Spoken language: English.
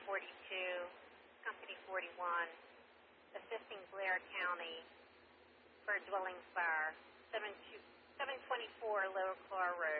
42, Company 41, assisting Blair County for a dwelling fire, 724 Lower Claw Road.